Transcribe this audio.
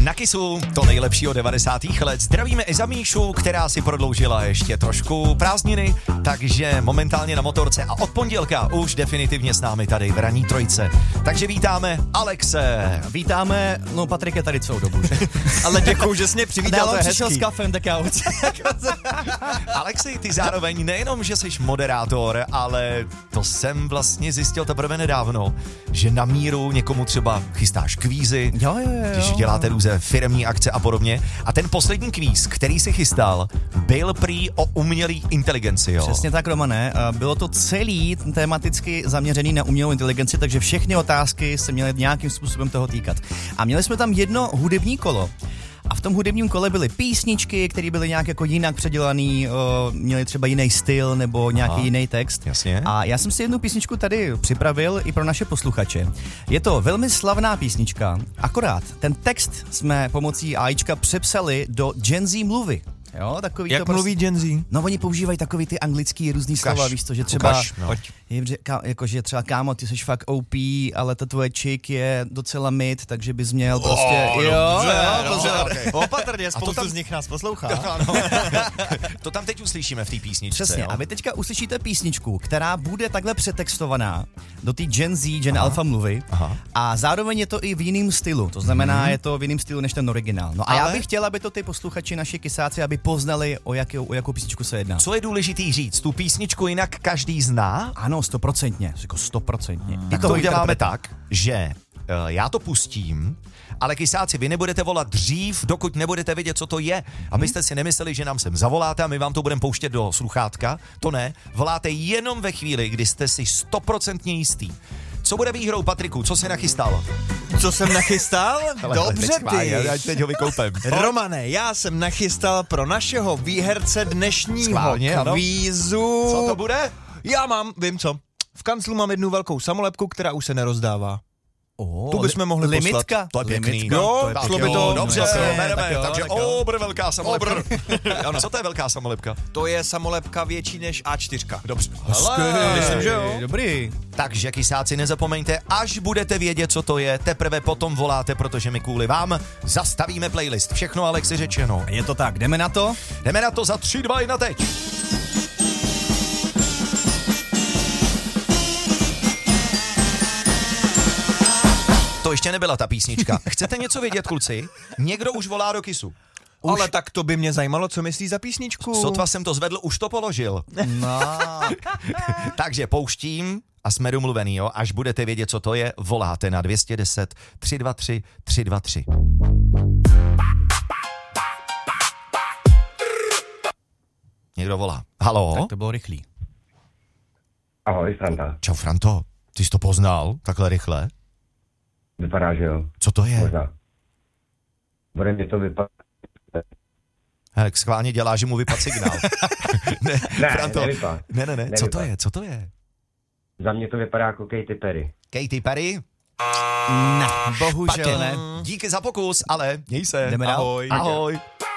Na Kissu to nejlepší od 90. let. Zdravíme i za Míšu, která si prodloužila ještě trošku prázdniny, takže momentálně na motorce a od pondělka už definitivně s námi tady v ranní trojce. Takže vítáme Alexe. Vítáme, no Patrik je tady celou dobu, že? Ale děkuju, že jsi mě přivítal, to je přišel hezký. s kafem, tak já už. Alexi, ty zároveň nejenom, že jsi moderátor, ale to jsem vlastně zjistil teprve nedávno, že na míru někomu třeba chystáš kvízy, Jo. když děláte různé firemní akce a podobně. A ten poslední kvíz, který si chystal, byl prý o umělé inteligenci, jo? Přesně tak, Romane. Bylo to celý tematicky zaměřený na umělou inteligenci, takže všechny otázky se měly nějakým způsobem toho týkat. A měli jsme tam jedno hudební kolo. A v tom hudebním kole byly písničky, které byly nějak jako jinak předělaný, měly třeba jiný styl nebo nějaký jiný text. Jasně. A já jsem si jednu písničku tady připravil i pro naše posluchače. Je to velmi slavná písnička, akorát ten text jsme pomocí AIčka přepsali do Gen Z mluvy. Jo, takový Jak to mluví Gen Z? No oni používají takový ty anglický různý slova, víš to, že třeba Ukaž, no. jakože třeba kámo, ty jsi fakt OP, ale ta tvoje chick je docela mid, takže bys měl prostě, Opatrně, spoustu tam- z nich nás poslouchá. Ano. To tam teď uslyšíme v té písničce. Přesně, jo? a vy teďka uslyšíte písničku, která bude takhle přetextovaná do té Gen Z, Gen Alpha mluvy a zároveň je to i v jiném stylu, to znamená, je to v jiném stylu než ten originál. No a já bych chtěl, aby to ty posluchači, naši kysáci, aby poznali, o jakou písničku se jedná. Co je důležitý říct? Tu písničku jinak každý zná? Ano, 100%, jako 100%. Tak to uděláme tak, že já to pustím, ale kysáci, vy nebudete volat dřív, dokud nebudete vědět, co to je. Abyste si nemysleli, že nám sem zavoláte a my vám to budeme pouštět do sluchátka. To ne, voláte jenom ve chvíli, kdy jste si 100% jistý. Co bude výhrou, Patriku? Co jsi nachystal? Co jsem nachystal? Dobře ty. Já teď ho vykoupem. Romane, já jsem nachystal pro našeho výherce dnešního Schválně, ano. kvízu. Co to bude? Vím co. V kanclu mám jednu velkou samolepku, která už se nerozdává. Tu bychom mohli limitka. To je pěkný. Limitka. Jo, Tak šlo by to. dobře, tak jo, bereme. tak jo, Takže tak jo. obr velká samolepka. Ano, co to je velká samolepka? To je samolepka větší než A4. Dobře. Myslím, že jo. Dobrý. Takže kysáci, nezapomeňte, až budete vědět, co to je, teprve potom voláte, protože my kvůli vám zastavíme playlist. Všechno, Alexi, řečeno. Je to tak, jdeme na to? Jdeme na to za 3, 2, 1 teď. To ještě nebyla ta písnička. Chcete něco vědět, kluci? Někdo už volá do Kissu. Ale tak to by mě zajímalo, co myslí za písničku. Sotva jsem to zvedl, už to položil. No. Takže pouštím a jsme domluvený, jo? Až budete vědět, co to je, voláte na 210 323 323. Někdo volá. Halo? Tak to bylo rychlý. Ahoj, Franta. Čau, Franto. Ty jsi to poznal takhle rychle? Vypadá, že jo. Co to je? Možná. Bude mě to vypadat. Hele, schválně dělá, že mu vypad signál. Ne, Franto. Nevypad. Ne. Nevypad. Co to je? Za mě to vypadá jako Katy Perry. Katy Perry? Ne, bohužel Špatně. ne. Díky za pokus, ale měj se. Jdeme dál? Ahoj. Ahoj.